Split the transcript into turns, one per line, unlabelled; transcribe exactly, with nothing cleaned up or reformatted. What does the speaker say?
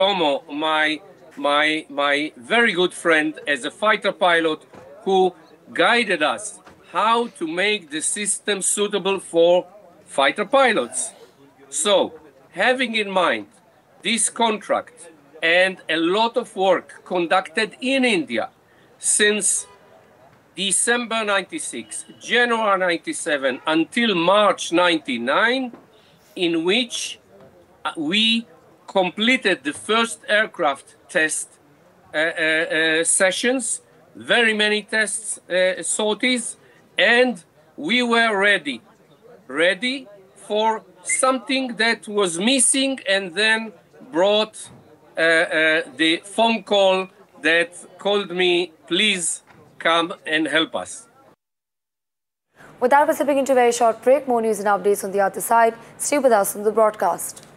Shlomo, my, my, my very good friend as a fighter pilot who guided us how to make the system suitable for fighter pilots. So, having in mind this contract and a lot of work conducted in India since December ninety-six, January ninety-seven until March ninety-nine, in which we completed the first aircraft test uh, uh, uh, sessions, very many tests, uh, sorties, and we were ready, ready for something that was missing, and then brought uh, uh, the phone call that called me, please come and help us.
With that, we're slipping into a very short break. More news and updates on the other side. Stay with us on the broadcast.